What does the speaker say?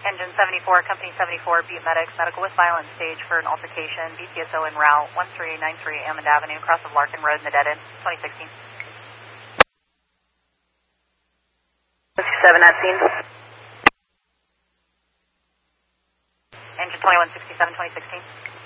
Engine 74, Company 74, Beat Medics, medical with violence stage for an altercation, BPSO en route, 1393 Ammond Avenue, cross of Larkin Road in the dead end, 2016. 57 at scene. Engine 2167, 2016.